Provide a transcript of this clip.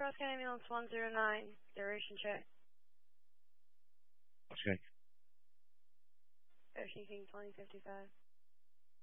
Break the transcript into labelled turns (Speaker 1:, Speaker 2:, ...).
Speaker 1: Cross County Ambulance 109, duration check.
Speaker 2: Okay.
Speaker 1: Ocean King 2055.